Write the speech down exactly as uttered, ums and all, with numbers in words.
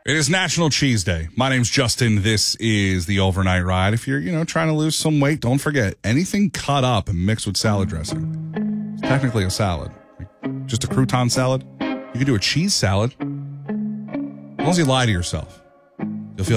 It is National Cheese Day. My name's Justin. This is the Overnight Ride. If you're, you know, trying to lose some weight, don't forget, anything cut up and mixed with salad dressing, it's technically a salad. Like just a crouton salad. You can do a cheese salad. As long as you lie to yourself.